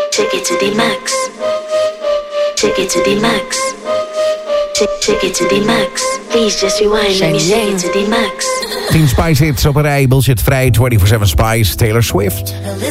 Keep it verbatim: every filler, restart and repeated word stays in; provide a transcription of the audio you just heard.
Take it to the max. Take it to the max. Take it to the max. Please just rewind. Let me take it to the max. tien Spice hits op een rij. Bullshit vrij. vierentwintig zeven Spice. Taylor Swift.